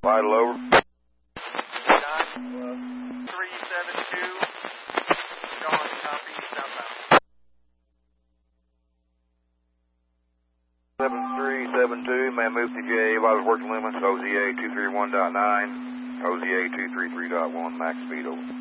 Vital over. 372. Sean, copy, southbound. 7372, man, move to J, Vitals working limits, OZA 231.9, OZA 233.1, max speed over.